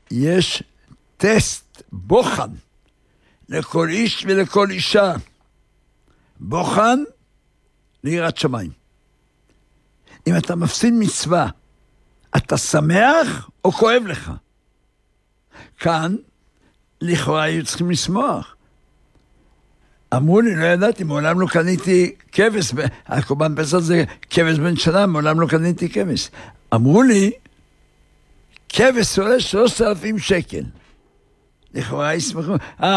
יש טסט, בוחן, לכל איש ולכל אישה. בוחן ליראת שמיים. אם אתה מפסיד מצווה, אתה שמח או כואב לך? כאן, לכאורה היו צריכים לשמוח. אמרו לי, לא ידעתי, מעולם לא קניתי כבש, הקורבן פסח זה כבש בן שנה, מעולם לא קניתי כבש. אמרו לי, כבש עולה 3,000 שקל. לכאורה ישמחו,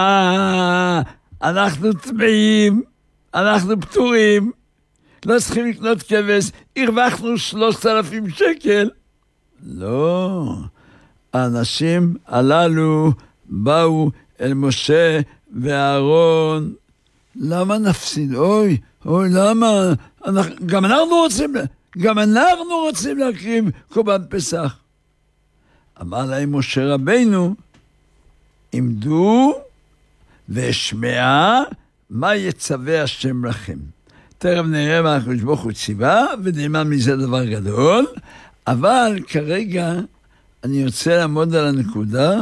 אנחנו טמאים, אנחנו פטורים, לא צריכים לקנות כבש, הרווחנו 3,000 שקל. לא, האנשים הללו באו אל משה ואהרון, למה נפסיד? אוי, למה? גם אנחנו רוצים להקריב קורבן פסח. אמר להם משה רבינו, עמדו והשמעה מה יצווה השם לכם. תכף נראה מה הקדוש ברוך הוא ציווה, ונלמד מזה דבר גדול, אבל כרגע אני רוצה לעמוד על הנקודה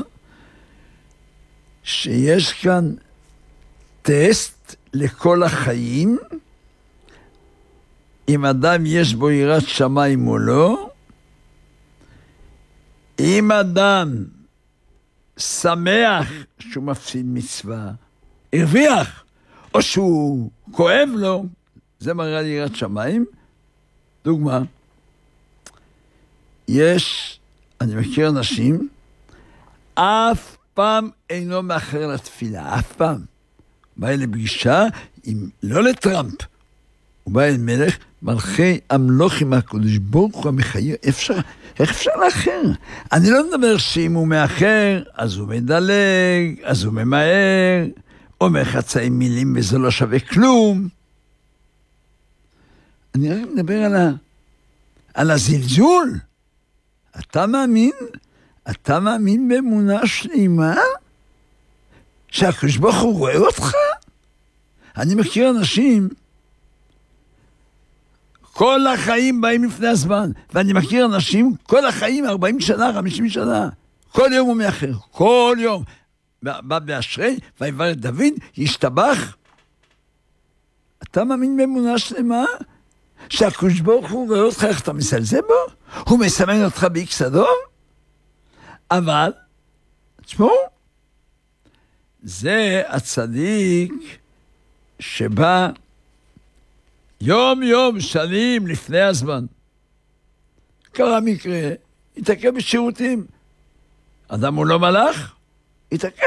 שיש כאן טסט לכל החיים, אם אדם יש בו יראת שמיים או לא, אם אדם שמח שהוא מפסיד מצווה, הרוויח, או שהוא כואב לו, זה מראה ליראת שמיים. דוגמה, אני מכיר אנשים, אף פעם אינו מאחר לתפילה, אף פעם. בא אל פגישה, לא לטראמפ, הוא בא אל מלך, מלכי המלוכים הקדוש ברוך הוא המחיה, איך אפשר לאחר? אני לא מדבר שאם הוא מאחר, אז הוא מדלג, אז הוא ממהר, אומר חצאי מילים וזה לא שווה כלום. אני רק מדבר על הזלזול. אתה מאמין באמונה שלמה? שהקדוש ברוך הוא רואה אותך? אני מכיר אנשים, כל החיים באים לפני הזמן, ואני מכיר אנשים, כל החיים, 40 שנה, 50 שנה, כל יום הוא מאחר, כל יום. בא באשרי, ויברך דוד, ישתבח. אתה מאמין באמונה שלמה? שהקדוש ברוך הוא רואה אותך, איך אתה מזלזל בו? הוא מסמן אותך באיקס אדום? אבל, תשמעו, זה הצדיק שבא יום שנים לפני הזמן. קרה מקרה, התעכב בשירותים. אדם הוא לא מלאך, התעכב.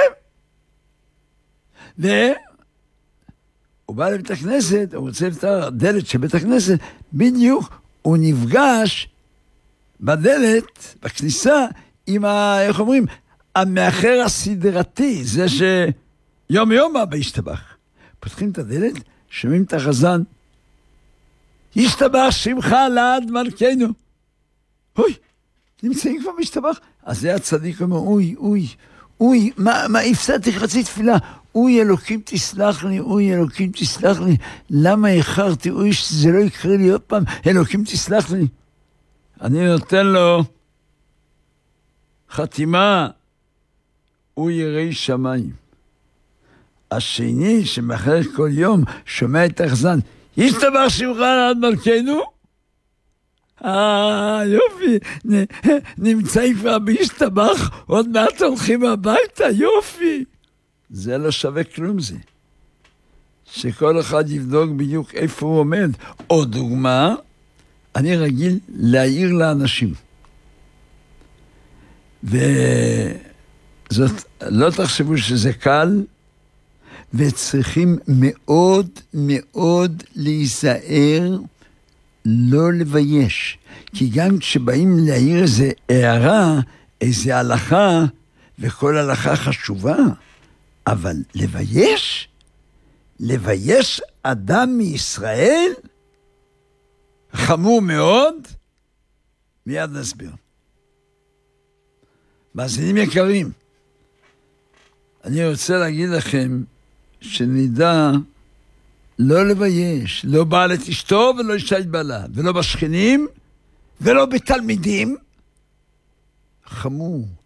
והוא בא לבית הכנסת, הוא רוצה לפתור דלת של בית הכנסת, בדיוק הוא נפגש בדלת, בכניסה, עם איך אומרים, המאחר הסדרתי, זה שיום בא בהשתבח. פותחים את הדלת, שומעים את החזן, ישתבח שמך לעד מלכנו. אוי, נמצאים כבר בהשתבח. אז זה הצדיק אומר, אוי, מה הפסדתי חצי תפילה? אוי, אלוקים תסלח לי, למה איחרתי? אוי, שזה לא יקרה לי עוד פעם, אלוקים תסלח לי. אני נותן לו חתימה, הוא יראי שמיים. השני שמאחר כל יום שומע את החזן, ישתבח שמך לעד מלכנו. יופי, נמצאים כבר בהשתבח, עוד מעט הולכים הביתה, יופי. זה לא שווה כלום זה. שכל אחד יבדוק בדיוק איפה הוא עומד. עוד דוגמה, אני רגיל להעיר לאנשים. וזאת, לא תחשבו שזה קל, וצריכים מאוד מאוד להיזהר, לא לבייש. כי גם כשבאים להעיר איזה הערה, איזה הלכה, וכל הלכה חשובה, אבל לבייש אדם מישראל, חמור מאוד, מיד נסביר. מאזינים יקרים, אני רוצה להגיד לכם, שנדע לא לבייש, לא בעל את אשתו ולא אישה את בעלה, ולא בשכנים ולא בתלמידים. חמור.